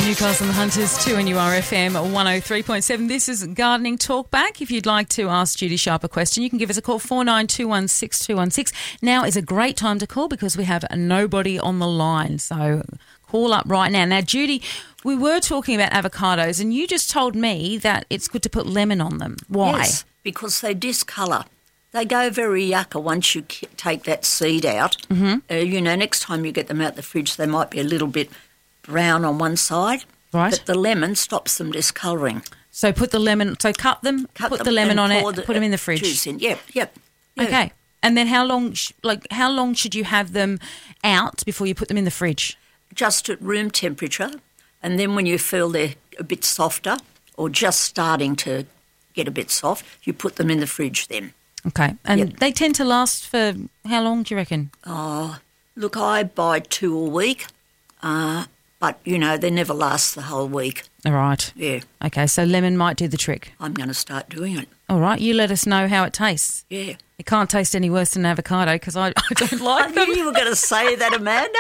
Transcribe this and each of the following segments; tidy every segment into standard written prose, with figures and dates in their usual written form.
Newcastle and the Hunters, 2NURFM 103.7. This is Gardening Talkback. If you'd like to ask Judy Sharp a question, you can give us a call, 49216216. Now is a great time to call because we have nobody on the line. So call up right now. Now, Judy, we were talking about avocados and you just told me that it's good to put lemon on them. Why? Yes, because they discolour. They go very yucca once you take that seed out. Mm-hmm. Next time you get them out the fridge, they might be a little bit brown on one side, right? But the lemon stops them discolouring. So put the lemon, put the lemon on it, put them in the fridge. Juice in. Yep. Okay. And then how long should you have them out before you put them in the fridge? Just at room temperature, and then when you feel they're a bit softer or just starting to get a bit soft, you put them in the fridge then. Okay. And they tend to last for how long, do you reckon? Oh, look, I buy 2 a week. But, they never last the whole week. All right. Yeah. Okay, so lemon might do the trick. I'm going to start doing it. All right, you let us know how it tastes. Yeah. It can't taste any worse than avocado because I don't like them. I knew you were going to say that, Amanda.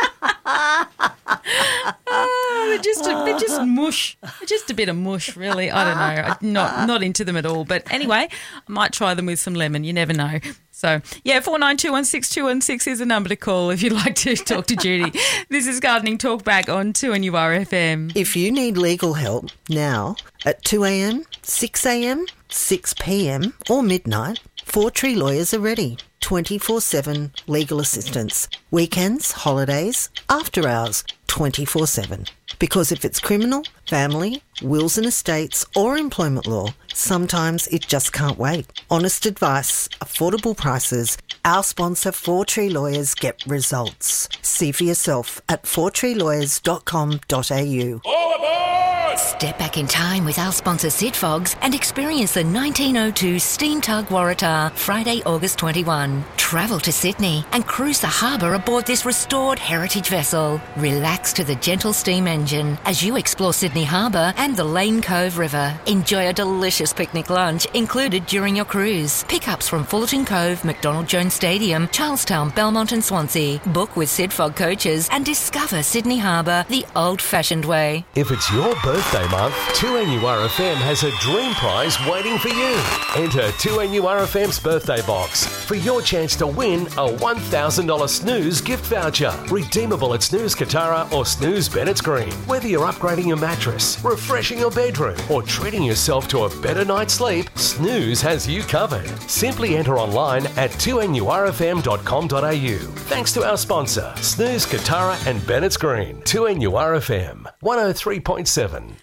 They're just mush. They're just a bit of mush, really. I don't know. I'm not into them at all. But anyway, I might try them with some lemon. You never know. So, 49216216 is the number to call if you'd like to talk to Judy. This is Gardening Talkback on 2NURFM. If you need legal help now at 2 a.m, 6 a.m, 6 p.m. or midnight, Four Tree Lawyers are ready. 24/7 legal assistance. Weekends, holidays, after hours, 24/7. Because if it's criminal, family, wills and estates or employment law, sometimes it just can't wait. Honest advice, affordable prices. Our sponsor, Four Tree Lawyers, get results. See for yourself at fourtreelawyers.com.au. All aboard! Step back in time with our sponsor Sid Fogs and experience the 1902 Steam Tug Waratah, Friday, August 21. Travel to Sydney and cruise the harbour aboard this restored heritage vessel. Relax to the gentle steam engine as you explore Sydney Harbour and the Lane Cove River. Enjoy a delicious picnic lunch included during your cruise. Pickups from Fullerton Cove, McDonald Jones Stadium, Charlestown, Belmont and Swansea. Book with Sid Fog Coaches and discover Sydney Harbour the old-fashioned way. If it's your birthday month, 2NURFM has a dream prize waiting for you. Enter 2NURFM's birthday box for your chance to win a $1,000 Snooze gift voucher. Redeemable at Snooze Katara or Snooze Bennett's Green. Whether you're upgrading your mattress, refreshing your bedroom or treating yourself to a better night's sleep, Snooze has you covered. Simply enter online at 2NURFM.com.au. Thanks to our sponsor, Snooze Katara and Bennett's Green. 2NURFM 103.7.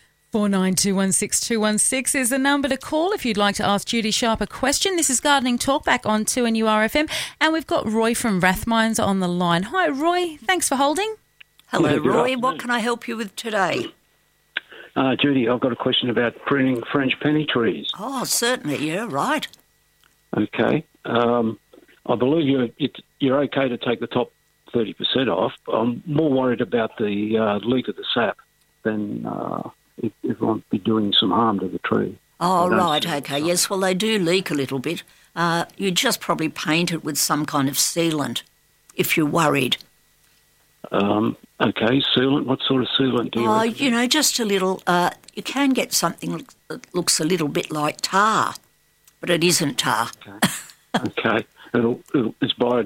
49216216 is the number to call if you'd like to ask Judy Sharp a question. This is Gardening Talkback on 2NURFM, and we've got Roy from Rathmines on the line. Hi, Roy. Thanks for holding. Hello, Roy. What can I help you with today? Judy, I've got a question about pruning French penny trees. Oh, certainly. Yeah, right. Okay. I believe you're okay to take the top 30% off. I'm more worried about the leak of the sap than it won't be doing some harm to the tree. Oh, right, okay. Yes, well, they do leak a little bit. You just probably paint it with some kind of sealant if you're worried. Okay, sealant. What sort of sealant do you reckon? Just a little... you can get something that looks a little bit like tar, but it isn't tar. Okay. It's